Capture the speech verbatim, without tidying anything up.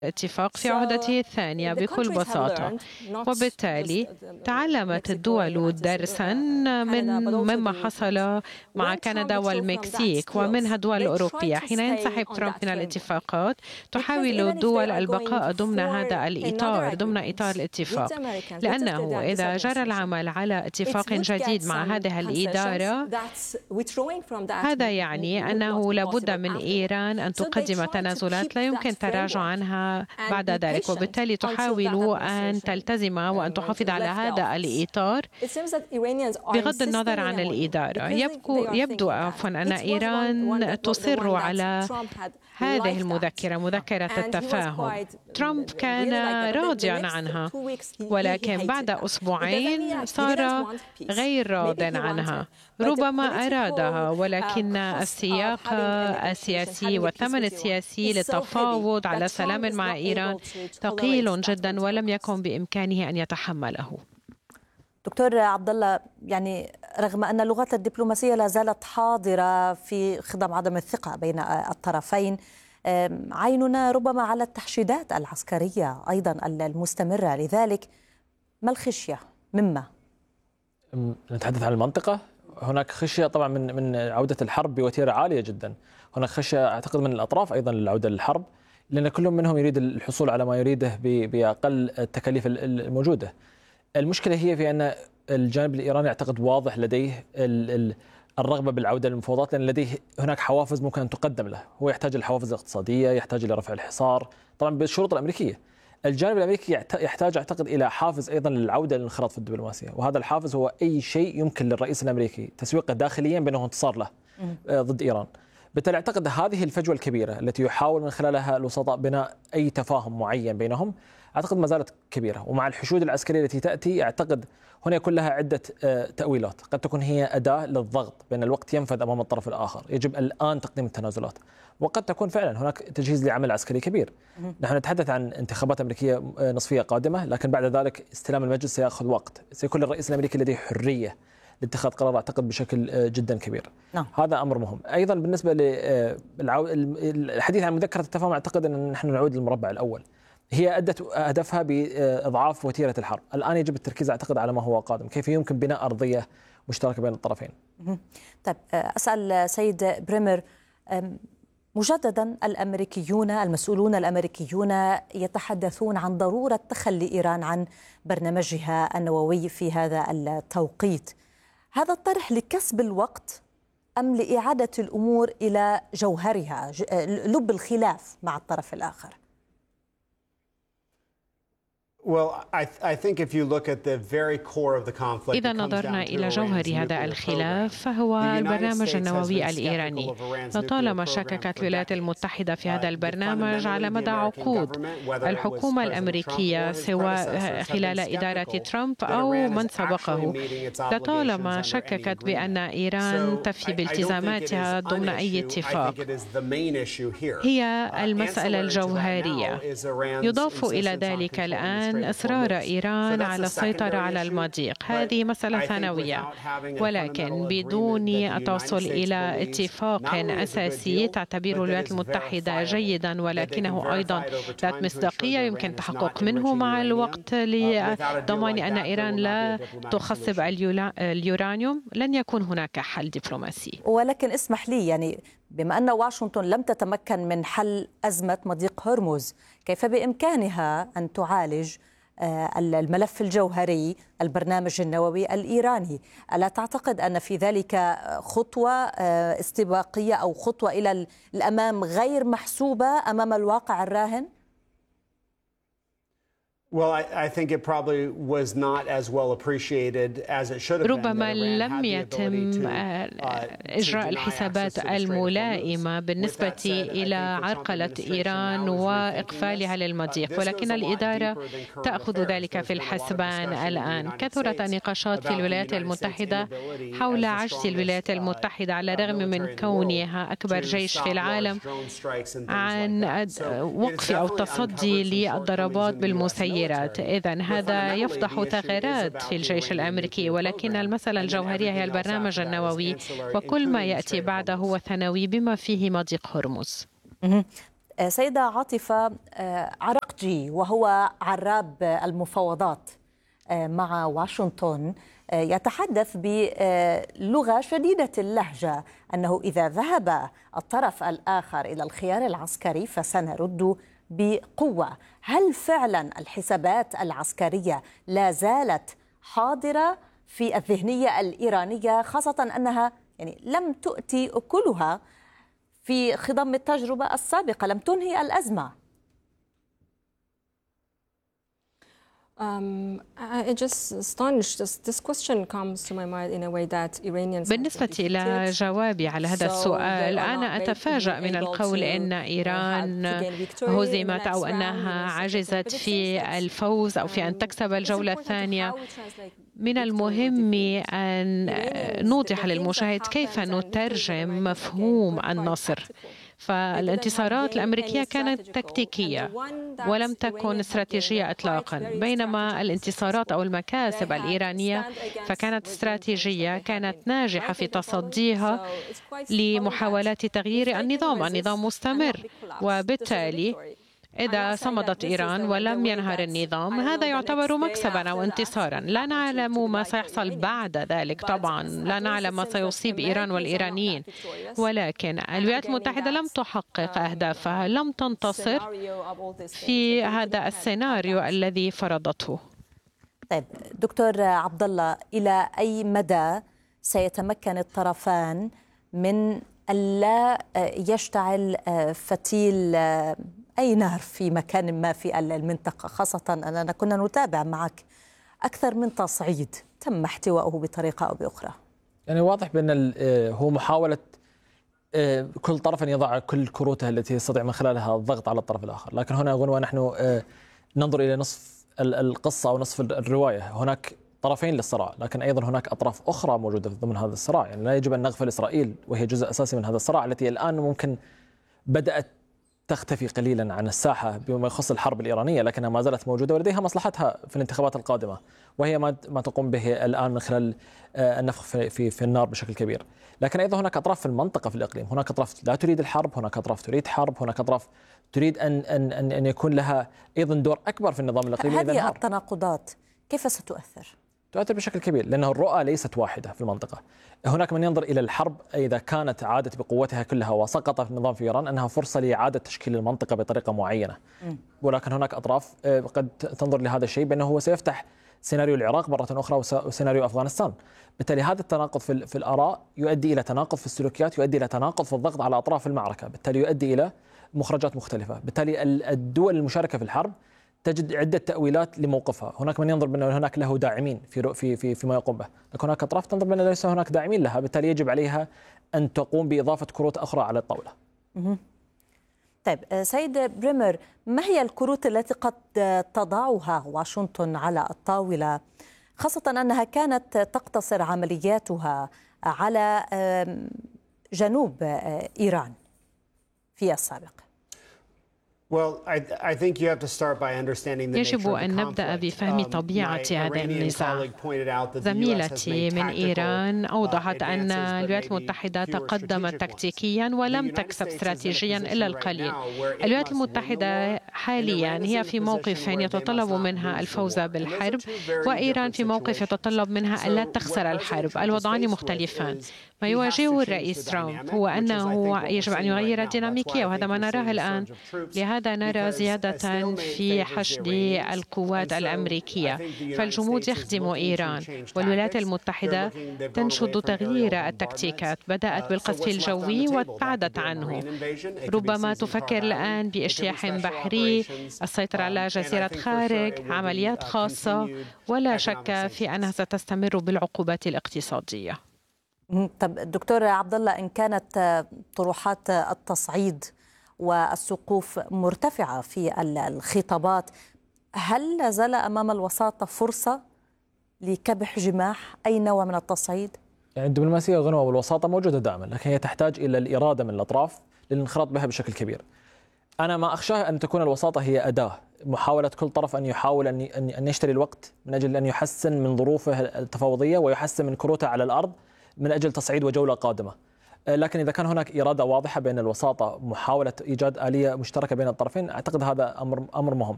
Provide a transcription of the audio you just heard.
الاتفاق في عهدته الثانية بكل بساطة، وبالتالي تعلمت الدول درسا من مما حصل مع كندا والمكسيك ومنها الدول الأوروبية. حين ينسحب ترامب من الاتفاقات تحاول الدول البقاء ضمن هذا الإطار، ضمن إطار الاتفاق، لأنه إذا جرى العمل على اتفاق جديد مع هذه الإدارة هذا يعني أنه لابد من إيران أن تقدم تنازلات لا يمكن التراجع عنها بعد ذلك، وبالتالي تحاول أن تلتزم وأن تحافظ على هذا الإطار بغض النظر عن الإدارة. يبدو, يبدو عفوا أن إيران تصر على هذه المذكرة، مذكرة التفاهم. ترامب كان راضيا عنها، ولكن بعد أسبوعين صار غير راض عنها. ربما أرادها، ولكن السياق السياسي والثمن السياسي للتفاوض على سلام مع إيران ثقيل جدا ولم يكن بإمكانه أن يتحمله. دكتور عبد الله، يعني رغم أن اللغات الدبلوماسية لا زالت حاضرة في خضم عدم الثقة بين الطرفين، عيننا ربما على التحشيدات العسكرية أيضا المستمرة، لذلك ما الخشية مما؟ نتحدث عن المنطقة. هناك خشية طبعا من من عودة الحرب بوتيرة عالية جدا. هناك خشية أعتقد من الأطراف أيضا للعودة للحرب، لأن كل منهم يريد الحصول على ما يريده بأقل التكاليف الموجودة. المشكلة هي في أن الجانب الإيراني أعتقد واضح لديه الرغبة بالعودة للمفاوضات، لأن لديه هناك حوافز ممكن أن تقدم له. هو يحتاج الحوافز الاقتصادية، يحتاج إلى رفع الحصار طبعا بالشروط الأمريكية. الجانب الأمريكي يحتاج أعتقد إلى حافز أيضا للعودة للانخراط في الدبلوماسية، وهذا الحافز هو أي شيء يمكن للرئيس الأمريكي تسويقه داخليا بأنه انتصار له ضد إيران. بالتالي أعتقد هذه الفجوة الكبيرة التي يحاول من خلالها الوسطاء بناء أي تفاهم معين بينهم أعتقد ما زالت كبيرة، ومع الحشود العسكرية التي تأتي أعتقد هنا يكون لها عدة تأويلات. قد تكون هي أداة للضغط بأن الوقت ينفذ أمام الطرف الآخر، يجب الآن تقديم التنازلات، وقد تكون فعلا هناك تجهيز لعمل عسكري كبير. نحن نتحدث عن انتخابات أمريكية نصفية قادمة، لكن بعد ذلك استلام المجلس سيأخذ وقت. سيكون الرئيس الأمريكي لديه حرية لاتخاذ قرار أعتقد بشكل جدا كبير. نعم. هذا أمر مهم. أيضا بالنسبة للحديث عن مذكرة التفاهم، أعتقد أن نحن نعود للمربع الأول. هي أدت هدفها بإضعاف وتيرة الحرب. الآن يجب التركيز أعتقد على ما هو قادم، كيف يمكن بناء أرضية مشتركة بين الطرفين. طيب أسأل سيد بريمر، مجددا الأمريكيون المسؤولون الأمريكيون يتحدثون عن ضرورة تخلي إيران عن برنامجها النووي في هذا التوقيت. هذا الطرح لكسب الوقت أم لإعادة الأمور إلى جوهرها، لب الخلاف مع الطرف الآخر؟ إذا نظرنا إلى جوهر هذا الخلاف فهو البرنامج النووي الإيراني. لطالما شككت الولايات المتحدة في هذا البرنامج على مدى عقود. الحكومة الأمريكية سواء خلال إدارة ترامب أو من سبقه لطالما شككت بأن إيران تفي بالتزاماتها ضمن أي اتفاق. هي المسألة الجوهرية. يضاف إلى ذلك الآن إصرار إيران على السيطرة على المضيق. هذه مسألة ثانوية، ولكن بدون التوصل إلى اتفاق أساسي تعتبره الولايات المتحدة جيدا ولكنه أيضا ذات مصداقية يمكن التحقق منه مع الوقت لضمان أن إيران لا تخصب اليورانيوم، لن يكون هناك حل دبلوماسي. ولكن اسمح لي، يعني بما أن واشنطن لم تتمكن من حل أزمة مضيق هرمز، كيف بإمكانها أن تعالج الملف الجوهري البرنامج النووي الإيراني؟ ألا تعتقد أن في ذلك خطوة استباقية أو خطوة إلى الأمام غير محسوبة أمام الواقع الراهن؟ ربما لم يتم إجراء الحسابات الملائمة بالنسبة إلى عرقلة إيران وإقفالها للمضيق، ولكن الإدارة تأخذ ذلك في الحسبان الآن. كثرت النقاشات في الولايات المتحدة حول عجز الولايات المتحدة على الرغم من كونها أكبر جيش في العالم عن وقف أو تصدي للضربات بالمسيرات. إذن هذا يفضح ثغرات في الجيش الأمريكي، ولكن المسألة الجوهرية هي البرنامج النووي، وكل ما يأتي بعده هو ثانوي بما فيه مضيق هرمز. سيدة عاطفة عرقجي وهو عراب المفاوضات مع واشنطن يتحدث بلغة شديدة اللهجة أنه إذا ذهب الطرف الآخر إلى الخيار العسكري فسنرد بقوة. هل فعلا الحسابات العسكرية لا زالت حاضرة في الذهنية الإيرانية، خاصة أنها يعني لم تؤتي أكلها في خضم التجربة السابقة، لم تنهي الأزمة؟ بالنسبة إلى جوابي على هذا السؤال، أنا أتفاجأ من القول أن إيران هزمت أو أنها عجزت في الفوز أو في أن تكسب الجولة الثانية. من المهم أن نوضح للمشاهد كيف نترجم مفهوم النصر. فالانتصارات الأمريكية كانت تكتيكية ولم تكن استراتيجية إطلاقا، بينما الانتصارات أو المكاسب الإيرانية فكانت استراتيجية، كانت ناجحة في تصديها لمحاولات تغيير النظام. النظام مستمر، وبالتالي إذا صمدت إيران ولم ينهار النظام هذا يعتبر مكسبا أو انتصارا. لا نعلم ما سيحصل بعد ذلك، طبعا لا نعلم ما سيصيب إيران والإيرانيين، ولكن الولايات المتحدة لم تحقق أهدافها، لم تنتصر في هذا السيناريو الذي فرضته. طيب دكتور عبد الله، إلى أي مدى سيتمكن الطرفان من ألا يشتعل فتيل أي نار في مكان ما في المنطقة، خاصة أننا كنا نتابع معك أكثر من تصعيد تم احتوائه بطريقة أو بأخرى؟ يعني واضح بأن هو محاولة كل طرف أن يضع كل كروته التي يستطيع من خلالها الضغط على الطرف الآخر، لكن هنا غنوة نحن ننظر إلى نصف القصة أو نصف الرواية. هناك طرفين للصراع، لكن أيضا هناك أطراف أخرى موجودة ضمن هذا الصراع. يعني لا يجب أن نغفل إسرائيل وهي جزء أساسي من هذا الصراع، التي الآن ممكن بدأت تختفي قليلا عن الساحة بما يخص الحرب الإيرانية، لكنها ما زالت موجودة ولديها مصلحتها في الانتخابات القادمة، وهي ما ما تقوم به الآن من خلال النفخ في في, في النار بشكل كبير. لكن أيضا هناك أطراف في المنطقة في الإقليم، هناك أطراف لا تريد الحرب، هناك أطراف تريد حرب، هناك أطراف تريد أن أن أن, أن يكون لها أيضا دور أكبر في النظام الإقليمي. هذه التناقضات كيف ستؤثر؟ تؤثر بشكل كبير، لأن الرؤى ليست واحدة في المنطقة. هناك من ينظر إلى الحرب إذا كانت عادت بقوتها كلها وسقط النظام في إيران أنها فرصة لإعادة تشكيل المنطقة بطريقة معينة، ولكن هناك أطراف قد تنظر لهذا الشيء بأنه هو سيفتح سيناريو العراق مرة أخرى وسيناريو أفغانستان. بالتالي هذا التناقض في, في الآراء يؤدي إلى تناقض في السلوكيات، يؤدي إلى تناقض في الضغط على أطراف المعركة، بالتالي يؤدي إلى مخرجات مختلفة. بالتالي الدول المشاركة في الحرب تجد عدة تأويلات لموقفها. هناك من ينظر بأن هناك له داعمين في في في فيما يقوم به، لكن هناك أطراف تنظر بأن ليس هناك داعمين لها، بالتالي يجب عليها أن تقوم بإضافة كروت أخرى على الطاولة. طيب سيد بريمر، ما هي الكروت التي قد تضعها واشنطن على الطاولة، خاصة أنها كانت تقتصر عملياتها على جنوب إيران في السابق؟ يجب أن نبدأ بفهم طبيعة هذا النزاع. زميلتي من إيران أوضحت أن الولايات المتحدة تقدمت تكتيكيا ولم تكسب استراتيجيا إلا القليل. الولايات المتحدة حاليا هي في موقف يتطلب منها الفوز بالحرب، وإيران في موقف يتطلب منها ألا تخسر الحرب. الوضعان مختلفان. ما يواجهه الرئيس ترامب هو أنه يجب أن يغير الديناميكية، وهذا ما نراه الآن. لهذا نرى زيادة في حشد القوات الأمريكية، فالجمود يخدم إيران، والولايات المتحدة تنشد تغيير التكتيكات. بدأت بالقذف الجوي وابتعدت عنه، ربما تفكر الآن باجتياح بحري، السيطرة على جزيرة خارج، عمليات خاصة، ولا شك في أنها ستستمر بالعقوبات الاقتصادية. طب دكتور عبد الله، إن كانت طروحات التصعيد والسقوف مرتفعة في الخطابات، هل لا زال أمام الوساطة فرصة لكبح جماح أي نوع من التصعيد؟ يعني الدبلوماسية غنوة والوساطة موجودة دائما، لكن هي تحتاج إلى الإرادة من الأطراف للانخراط بها بشكل كبير. أنا ما أخشاه أن تكون الوساطة هي أداة، محاولة كل طرف أن يحاول أن أن يشتري الوقت من أجل أن يحسن من ظروفه التفاوضية ويحسن من كروته على الأرض من أجل تصعيد وجولة قادمة. لكن إذا كان هناك إرادة واضحة بين الوساطة، محاولة إيجاد آلية مشتركة بين الطرفين، أعتقد هذا أمر أمر مهم.